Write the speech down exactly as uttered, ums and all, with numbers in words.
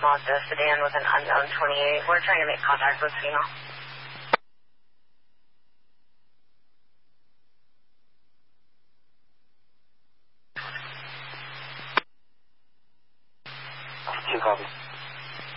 Mazda sedan with an unknown twenty-eight. We're trying to make contact with female. Two copies.